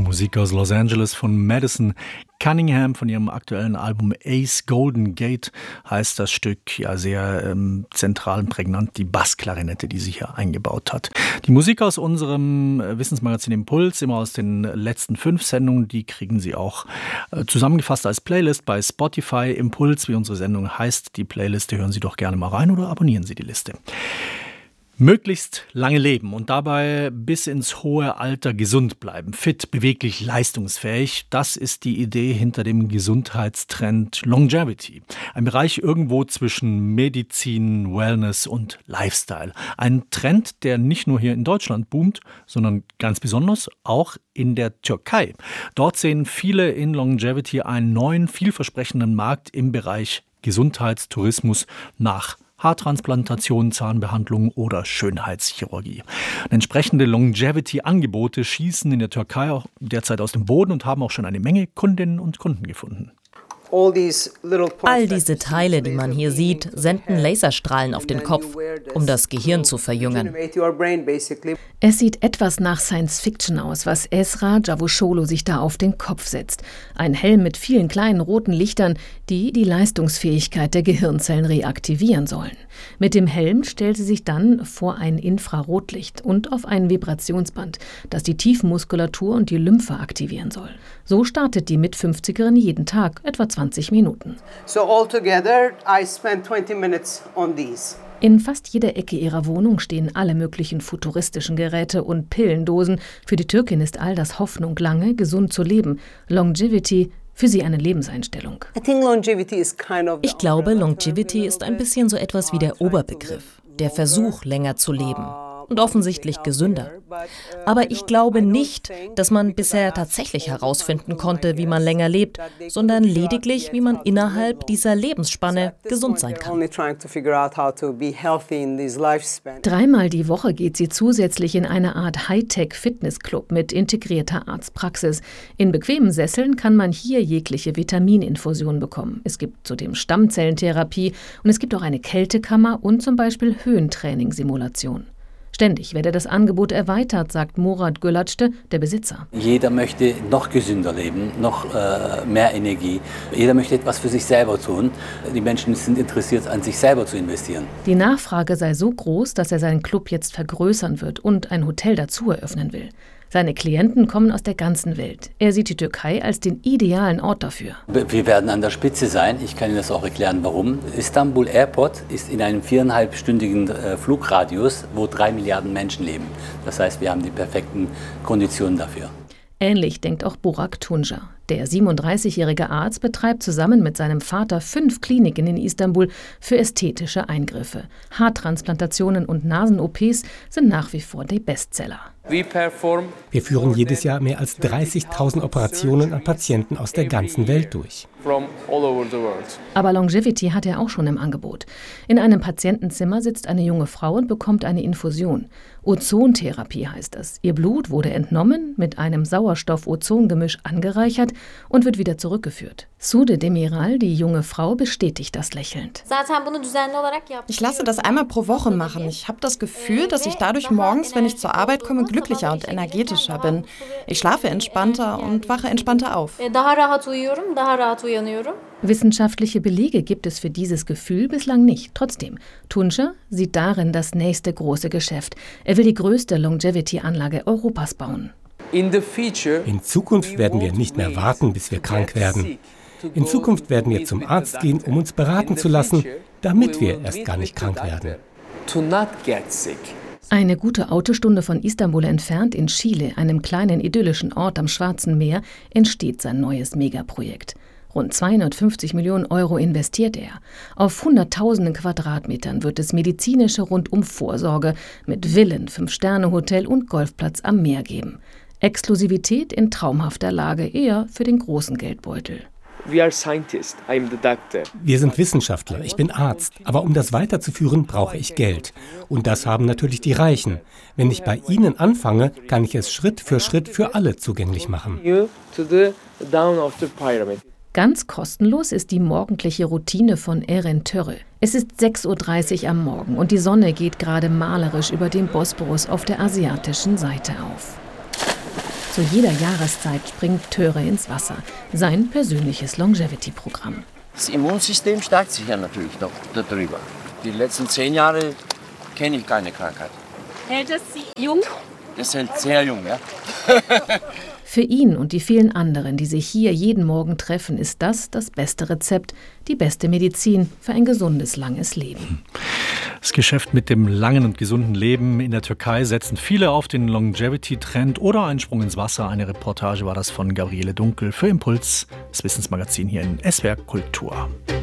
Musik aus Los Angeles von Madison Cunningham. Von ihrem aktuellen Album Ace Golden Gate heißt das Stück, ja sehr zentral und prägnant, die Bassklarinette, die sie hier eingebaut hat. Die Musik aus unserem Wissensmagazin Impuls, immer aus den letzten 5 Sendungen, die kriegen Sie auch zusammengefasst als Playlist bei Spotify. Impuls, wie unsere Sendung heißt, die Playliste, hören Sie doch gerne mal rein oder abonnieren Sie die Liste. Möglichst lange leben und dabei bis ins hohe Alter gesund bleiben, fit, beweglich, leistungsfähig. Das ist die Idee hinter dem Gesundheitstrend Longevity. Ein Bereich irgendwo zwischen Medizin, Wellness und Lifestyle. Ein Trend, der nicht nur hier in Deutschland boomt, sondern ganz besonders auch in der Türkei. Dort sehen viele in Longevity einen neuen, vielversprechenden Markt im Bereich Gesundheitstourismus nach Haartransplantation, Zahnbehandlung oder Schönheitschirurgie. Entsprechende Longevity-Angebote schießen in der Türkei auch derzeit aus dem Boden und haben auch schon eine Menge Kundinnen und Kunden gefunden. All diese Teile, die man hier sieht, senden Laserstrahlen auf den Kopf, um das Gehirn zu verjüngern. Es sieht etwas nach Science-Fiction aus, was Esra Cavusoglu sich da auf den Kopf setzt. Ein Helm mit vielen kleinen roten Lichtern, die die Leistungsfähigkeit der Gehirnzellen reaktivieren sollen. Mit dem Helm stellt sie sich dann vor ein Infrarotlicht und auf ein Vibrationsband, das die Tiefenmuskulatur und die Lymphe aktivieren soll. So startet die Mit-50erin jeden Tag etwa 20 Minuten. So altogether I spent 20 minutes on these. In fast jeder Ecke ihrer Wohnung stehen alle möglichen futuristischen Geräte und Pillendosen. Für die Türkin ist all das Hoffnung, lange gesund zu leben. Longevity, für sie eine Lebenseinstellung. Ich glaube, Longevity ist ein bisschen so etwas wie der Oberbegriff, der Versuch, länger zu leben. Und offensichtlich gesünder. Aber ich glaube nicht, dass man bisher tatsächlich herausfinden konnte, wie man länger lebt, sondern lediglich, wie man innerhalb dieser Lebensspanne gesund sein kann. 3-mal die Woche geht sie zusätzlich in eine Art Hightech-Fitnessclub mit integrierter Arztpraxis. In bequemen Sesseln kann man hier jegliche Vitamininfusion bekommen. Es gibt zudem Stammzellentherapie und es gibt auch eine Kältekammer und zum Beispiel Höhentraining-Simulation. Ständig werde das Angebot erweitert, sagt Murat Gülaçte, der Besitzer. Jeder möchte noch gesünder leben, noch mehr Energie. Jeder möchte etwas für sich selber tun. Die Menschen sind interessiert, an sich selber zu investieren. Die Nachfrage sei so groß, dass er seinen Club jetzt vergrößern wird und ein Hotel dazu eröffnen will. Seine Klienten kommen aus der ganzen Welt. Er sieht die Türkei als den idealen Ort dafür. Wir werden an der Spitze sein. Ich kann Ihnen das auch erklären, warum. Istanbul Airport ist in einem 4,5-stündigen Flugradius, wo 3 Milliarden Menschen leben. Das heißt, wir haben die perfekten Konditionen dafür. Ähnlich denkt auch Burak Tunca. Der 37-jährige Arzt betreibt zusammen mit seinem Vater 5 Kliniken in Istanbul für ästhetische Eingriffe. Haartransplantationen und Nasen-OPs sind nach wie vor die Bestseller. Wir führen jedes Jahr mehr als 30.000 Operationen an Patienten aus der ganzen Welt durch. Aber Longevity hat er auch schon im Angebot. In einem Patientenzimmer sitzt eine junge Frau und bekommt eine Infusion. Ozontherapie heißt das. Ihr Blut wurde entnommen, mit einem Sauerstoff-Ozon-Gemisch angereichert und wird wieder zurückgeführt. Sude Demiral, die junge Frau, bestätigt das lächelnd. Ich lasse das einmal pro Woche machen. Ich habe das Gefühl, dass ich dadurch morgens, wenn ich zur Arbeit komme, glücklicher und energetischer bin. Ich schlafe entspannter und wache entspannter auf. Wissenschaftliche Belege gibt es für dieses Gefühl bislang nicht. Trotzdem, Tunca sieht darin das nächste große Geschäft. Er will die größte Longevity-Anlage Europas bauen. In Zukunft werden wir nicht mehr warten, bis wir krank werden. In Zukunft werden wir zum Arzt gehen, um uns beraten zu lassen, damit wir erst gar nicht krank werden. Eine gute Autostunde von Istanbul entfernt in Chile, einem kleinen idyllischen Ort am Schwarzen Meer, entsteht sein neues Megaprojekt. Rund 250 Millionen Euro investiert er. Auf hunderttausenden Quadratmetern wird es medizinische Rundumvorsorge mit Villen, 5-Sterne-Hotel und Golfplatz am Meer geben. Exklusivität in traumhafter Lage, eher für den großen Geldbeutel. Wir sind Wissenschaftler, ich bin Arzt, aber um das weiterzuführen, brauche ich Geld. Und das haben natürlich die Reichen. Wenn ich bei Ihnen anfange, kann ich es Schritt für alle zugänglich machen. Ganz kostenlos ist die morgendliche Routine von Eren Töre. Es ist 6:30 Uhr am Morgen und die Sonne geht gerade malerisch über dem Bosporus auf der asiatischen Seite auf. Zu jeder Jahreszeit springt Töre ins Wasser. Sein persönliches Longevity-Programm. Das Immunsystem stärkt sich ja natürlich noch darüber. Die letzten 10 Jahre kenne ich keine Krankheit. Hält es Sie jung? Das hält sehr jung, ja. Für ihn und die vielen anderen, die sich hier jeden Morgen treffen, ist das beste Rezept, die beste Medizin für ein gesundes, langes Leben. Das Geschäft mit dem langen und gesunden Leben in der Türkei setzen viele auf den Longevity-Trend oder einen Sprung ins Wasser. Eine Reportage war das von Gabriele Dunkel für Impuls, das Wissensmagazin hier in SWR Kultur.